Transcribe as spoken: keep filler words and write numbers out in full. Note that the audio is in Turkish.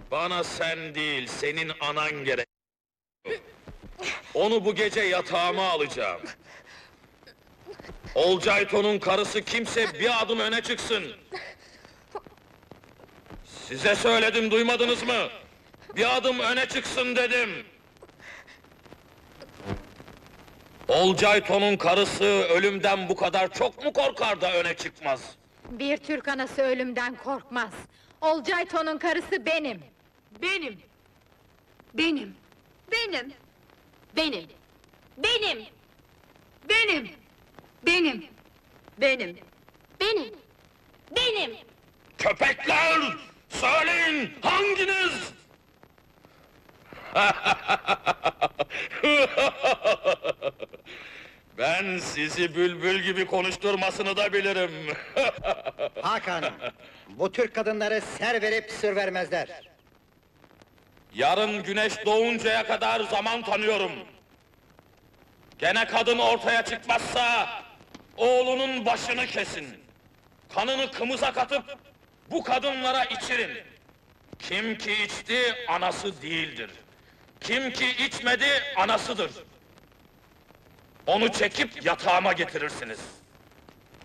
Bana sen değil, senin anan gerek. Onu bu gece yatağıma alacağım. Olcayto'nun karısı kimse bir adım öne çıksın! Size söyledim, duymadınız mı? Bir adım öne çıksın dedim! Olcayto'nun karısı ölümden bu kadar çok mu korkar da öne çıkmaz? Bir Türk anası ölümden korkmaz. Olcayto'nun karısı benim. Benim. Benim. Benim. Benim. Benim. Benim. Benim. Benim. Benim. Benim. Köpekler! Söyleyin, hanginiz? Ben sizi bülbül gibi konuşturmasını da bilirim. Hakan'ım, bu Türk kadınları ser verip sır vermezler. Yarın güneş doğuncaya kadar zaman tanıyorum. Gene kadın ortaya çıkmazsa, oğlunun başını kesin. Kanını kımıza katıp, bu kadınlara içirin. Kim ki içti, anası değildir. Kim ki içmedi, anasıdır. Onu çekip yatağıma getirirsiniz.